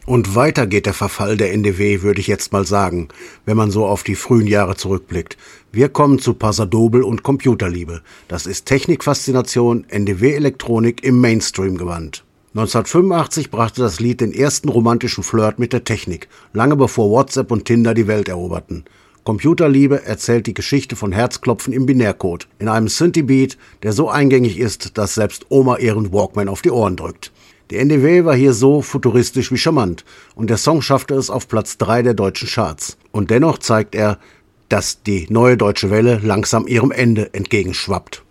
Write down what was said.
Und weiter geht der Verfall der NDW, würde ich jetzt mal sagen, wenn man so auf die frühen Jahre zurückblickt. Wir kommen zu Pasadobel und Computerliebe. Das ist Technikfaszination, NDW-Elektronik im Mainstream-Gewand. 1985 brachte das Lied den ersten romantischen Flirt mit der Technik, lange bevor WhatsApp und Tinder die Welt eroberten. Computerliebe erzählt die Geschichte von Herzklopfen im Binärcode, in einem Synthie-Beat, der so eingängig ist, dass selbst Oma ihren Walkman auf die Ohren drückt. Die NDW war hier so futuristisch wie charmant und der Song schaffte es auf Platz 3 der deutschen Charts. Und dennoch zeigt er, dass die neue deutsche Welle langsam ihrem Ende entgegenschwappt.